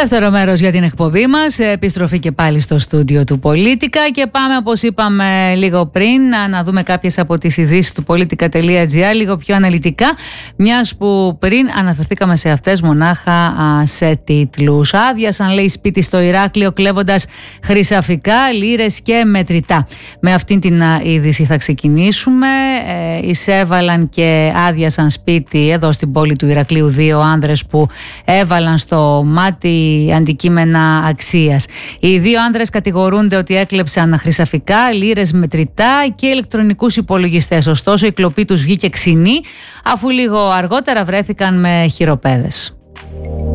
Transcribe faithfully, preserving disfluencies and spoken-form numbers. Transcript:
Δεύτερο μέρος για την εκπομπή μας, επιστροφή και πάλι στο στούντιο του Πολίτικα και πάμε, όπως είπαμε λίγο πριν, να, να δούμε κάποιες από τις ειδήσεις του Πολίτικα τελεία τζι άρ λίγο πιο αναλυτικά, μιας που πριν αναφερθήκαμε σε αυτές μονάχα α, σε τίτλους. Άδειασαν, λέει, σπίτι στο Ηράκλειο κλέβοντας χρυσαφικά, λίρες και μετρητά. Με αυτήν την α, είδηση θα ξεκινήσουμε. Ε, εισέβαλαν και άδειασαν σπίτι εδώ στην πόλη του Ηρακλείου δύο άνδρες που έβαλαν στο μάτι αντικείμενα αξίας. Οι δύο άνδρες κατηγορούνται ότι έκλεψαν χρυσαφικά, λίρες, μετρητά και ηλεκτρονικούς υπολογιστές. Ωστόσο, η κλοπή τους βγήκε ξινή, αφού λίγο αργότερα βρέθηκαν με χειροπέδες.